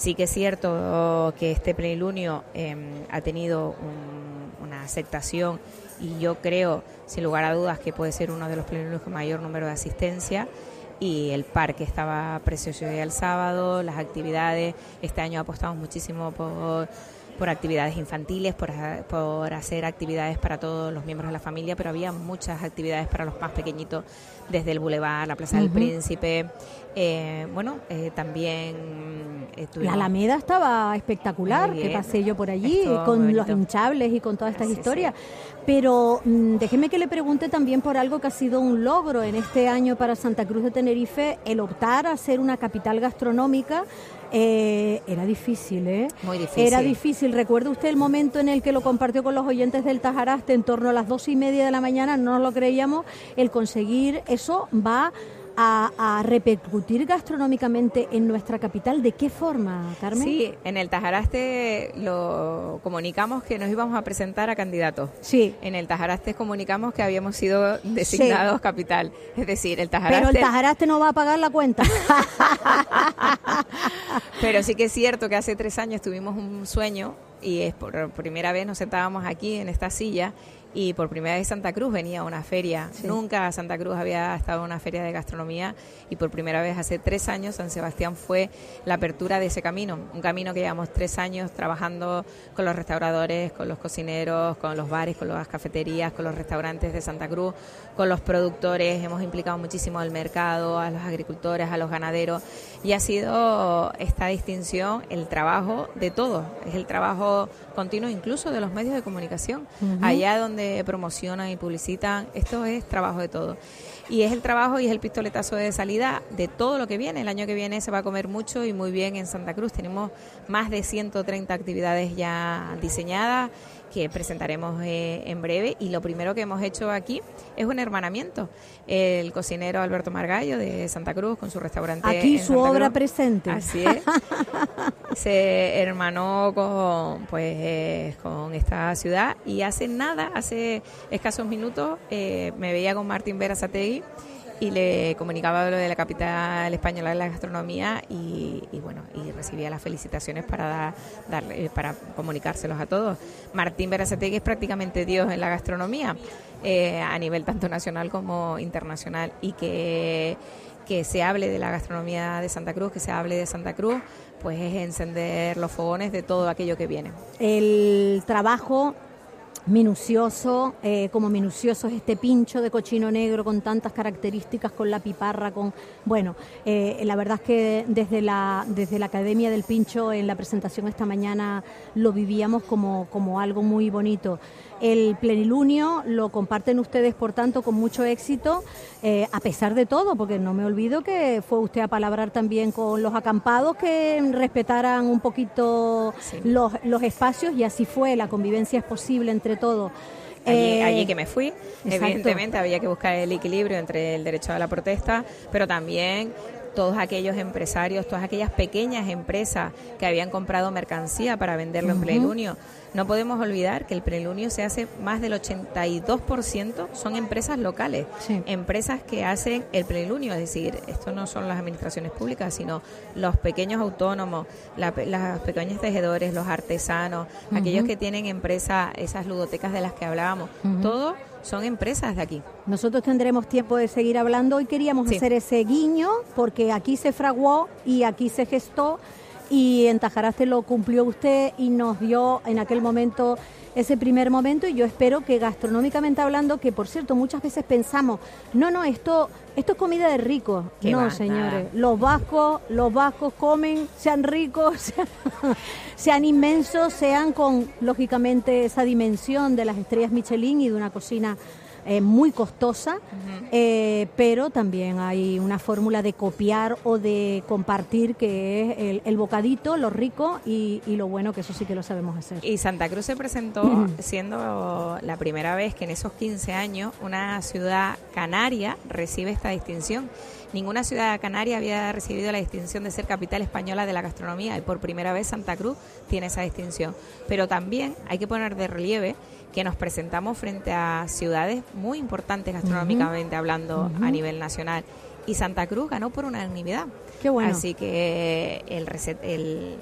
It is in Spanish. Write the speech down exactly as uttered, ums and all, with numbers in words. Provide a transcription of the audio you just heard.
Sí que es cierto que este plenilunio eh, ha tenido un, una aceptación y yo creo, sin lugar a dudas, que puede ser uno de los plenilunios con mayor número de asistencia. Y el parque estaba precioso ya el sábado, las actividades, este año apostamos muchísimo por, por actividades infantiles, por, por hacer actividades para todos los miembros de la familia, pero había muchas actividades para los más pequeñitos, desde el Boulevard, la Plaza uh-huh. del Príncipe, eh, bueno, eh, también... Eh, la Alameda estaba espectacular, que pasé yo por allí, con los hinchables y con todas estas sí, historias. Sí. Pero mmm, déjeme que le pregunte también por algo que ha sido un logro en este año para Santa Cruz de Tenerife, el optar a ser una capital gastronómica. Eh, era difícil, ¿eh? Muy difícil. Era difícil. ¿Recuerda usted el momento en el que lo compartió con los oyentes del Tajaraste en torno a las dos y media de la mañana? No nos lo creíamos. El conseguir eso va a, a repercutir gastronómicamente en nuestra capital. ¿De qué forma, Carmen? Sí, en el Tajaraste lo comunicamos que nos íbamos a presentar a candidatos. Sí. En el Tajaraste comunicamos que habíamos sido designados sí. capital. Es decir, el Tajaraste... Pero el Tajaraste no va a pagar la cuenta. Pero sí que es cierto que hace tres años tuvimos un sueño y es por primera vez nos sentábamos aquí en esta silla y por primera vez Santa Cruz venía a una feria. Sí. Nunca Santa Cruz había estado en una feria de gastronomía y por primera vez hace tres años San Sebastián fue la apertura de ese camino. Un camino que llevamos tres años trabajando con los restauradores, con los cocineros, con los bares, con las cafeterías, con los restaurantes de Santa Cruz, con los productores. Hemos implicado muchísimo al mercado, a los agricultores, a los ganaderos y ha sido esta distinción el trabajo de todos. Es el trabajo continuo incluso de los medios de comunicación. Uh-huh. Allá donde promocionan y publicitan, esto es trabajo de todo. Y es el trabajo y es el pistoletazo de salida de todo lo que viene. El año que viene se va a comer mucho y muy bien en Santa Cruz. Tenemos más de ciento treinta actividades ya diseñadas que presentaremos eh, en breve y lo primero que hemos hecho aquí es un hermanamiento. El cocinero Alberto Margallo de Santa Cruz con su restaurante aquí en su Santa obra Cruz. Presente. Así es. Se hermanó con pues eh, con esta ciudad y hace nada, hace escasos minutos eh, me veía con Martín Berasategui y le comunicaba lo de la capital española de la gastronomía y, y bueno, y recibía las felicitaciones para dar, darle, para comunicárselos a todos. Martín Berasategui es prácticamente Dios en la gastronomía, eh, a nivel tanto nacional como internacional, y que, que se hable de la gastronomía de Santa Cruz, que se hable de Santa Cruz, pues es encender los fogones de todo aquello que viene. El trabajo minucioso, eh, como minucioso es este pincho de cochino negro con tantas características, con la piparra, con bueno, eh, la verdad es que desde la desde la Academia del Pincho en la presentación esta mañana lo vivíamos como, como algo muy bonito. El plenilunio lo comparten ustedes, por tanto, con mucho éxito, eh, a pesar de todo, porque no me olvido que fue usted a palabrar también con los acampados que respetaran un poquito sí. los, los espacios, y así fue, la convivencia es posible entre todos. Allí, eh, allí que me fui, exacto. Evidentemente había que buscar el equilibrio entre el derecho a la protesta, pero también todos aquellos empresarios, todas aquellas pequeñas empresas que habían comprado mercancía para venderlo uh-huh. en plenilunio. No podemos olvidar que el plenilunio se hace más del ochenta y dos por ciento son empresas locales, sí. empresas que hacen el plenilunio, es decir, esto no son las administraciones públicas, sino los pequeños autónomos, la, los pequeños tejedores, los artesanos, uh-huh. aquellos que tienen empresas, esas ludotecas de las que hablábamos, uh-huh. todos son empresas de aquí. Nosotros tendremos tiempo de seguir hablando. Hoy queríamos sí. hacer ese guiño porque aquí se fraguó y aquí se gestó, y en Tajaraste lo cumplió usted y nos dio en aquel momento ese primer momento, y yo espero que gastronómicamente hablando, que por cierto muchas veces pensamos, no, no, esto esto es comida de ricos. No, va, señores, nada. los vascos, los vascos comen, sean ricos, sean, sean inmensos, sean con, lógicamente, esa dimensión de las estrellas Michelin y de una cocina Eh, muy costosa, uh-huh. eh, pero también hay una fórmula de copiar o de compartir, que es el, el bocadito, lo rico y, y lo bueno, que eso sí que lo sabemos hacer. Y Santa Cruz se presentó uh-huh. siendo la primera vez que en esos quince años una ciudad canaria recibe esta distinción. Ninguna ciudad canaria había recibido la distinción de ser capital española de la gastronomía, y por primera vez Santa Cruz tiene esa distinción. Pero también hay que poner de relieve que nos presentamos frente a ciudades muy importantes gastronómicamente uh-huh. hablando uh-huh. a nivel nacional, y Santa Cruz ganó por unanimidad. Qué bueno. Así que el, recet, el